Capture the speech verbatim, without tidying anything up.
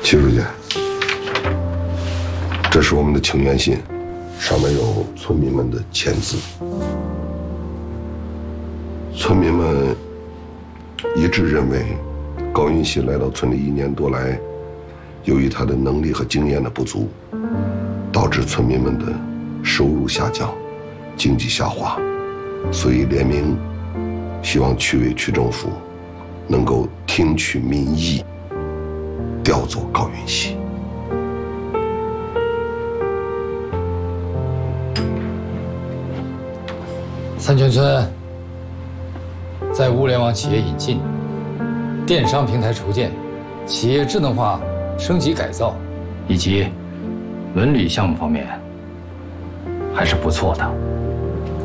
齐书记，这是我们的请愿信，上面有村民们的签字。村民们一致认为，高云熙来到村里一年多来，由于他的能力和经验的不足，导致村民们的收入下降，经济下滑，所以联名希望区委区政府能够听取民意，调走高云熙。 三泉村在物联网企业引进、电商平台筹建、企业智能化升级改造，以及文旅项目方面，还是不错的。